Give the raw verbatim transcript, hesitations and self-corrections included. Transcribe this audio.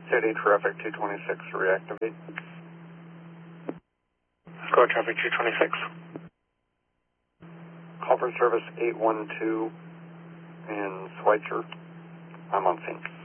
City Traffic two twenty-six, reactivate. Square Traffic two twenty-six. Call for service eight one two in Schweitzer. I'm on scene.